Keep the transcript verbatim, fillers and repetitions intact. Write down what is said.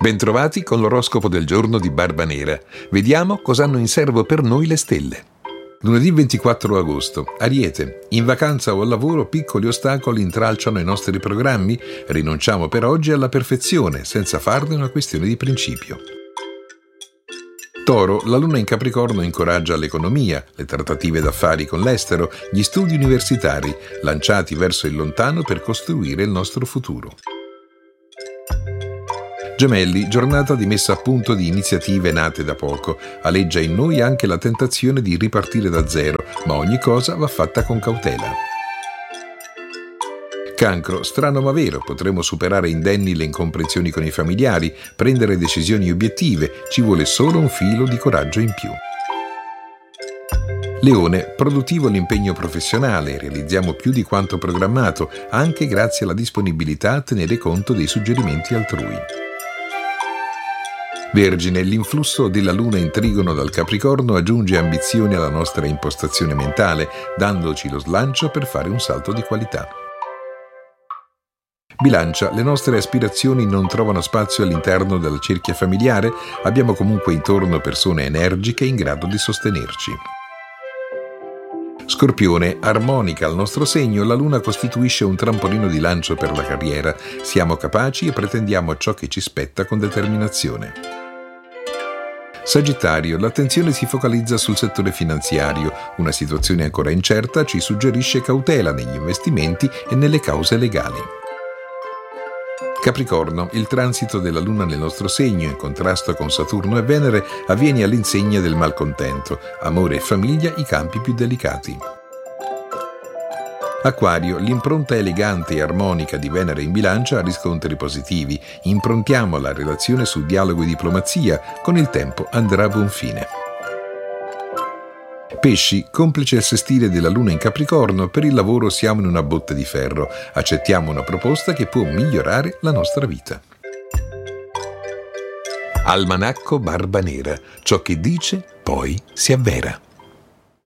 Bentrovati con l'oroscopo del giorno di Barbanera. Vediamo cosa hanno in serbo per noi le stelle. Lunedì ventiquattro agosto. Ariete. In vacanza o al lavoro piccoli ostacoli intralciano i nostri programmi. Rinunciamo per oggi alla perfezione, senza farne una questione di principio. Toro. La luna in Capricorno incoraggia l'economia, le trattative d'affari con l'estero, gli studi universitari, lanciati verso il lontano per costruire il nostro futuro. Gemelli, giornata di messa a punto di iniziative nate da poco. Aleggia in noi anche la tentazione di ripartire da zero, ma ogni cosa va fatta con cautela. Cancro, strano ma vero, potremo superare indenni le incomprensioni con i familiari, prendere decisioni obiettive, ci vuole solo un filo di coraggio in più. Leone, produttivo l'impegno professionale, realizziamo più di quanto programmato, anche grazie alla disponibilità a tenere conto dei suggerimenti altrui. Vergine, l'influsso della luna in trigono dal Capricorno aggiunge ambizioni alla nostra impostazione mentale, dandoci lo slancio per fare un salto di qualità. Bilancia, le nostre aspirazioni non trovano spazio all'interno della cerchia familiare, abbiamo comunque intorno persone energiche in grado di sostenerci. Scorpione, armonica al nostro segno, la luna costituisce un trampolino di lancio per la carriera, siamo capaci e pretendiamo ciò che ci spetta con determinazione. Sagittario, l'attenzione si focalizza sul settore finanziario, una situazione ancora incerta ci suggerisce cautela negli investimenti e nelle cause legali. Capricorno, il transito della Luna nel nostro segno, in contrasto con Saturno e Venere, avviene all'insegna del malcontento, amore e famiglia i campi più delicati. Acquario, l'impronta elegante e armonica di Venere in Bilancia ha riscontri positivi, improntiamo la relazione su dialogo e diplomazia, con il tempo andrà a buon fine. Pesci, complice il sestile della luna in Capricorno, per il lavoro siamo in una botte di ferro, accettiamo una proposta che può migliorare la nostra vita. Almanacco Barbanera, ciò che dice poi si avvera.